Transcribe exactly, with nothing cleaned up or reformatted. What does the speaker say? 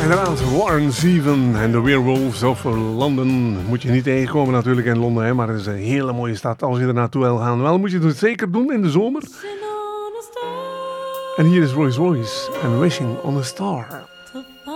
inderdaad, Warren Zevon en de Werewolves of London. Moet je niet tegenkomen natuurlijk in Londen, hè, maar het is een hele mooie stad als je er naartoe wil gaan. Wel moet je het zeker doen in de zomer. En hier is Royce Royce en Wishing on a Star.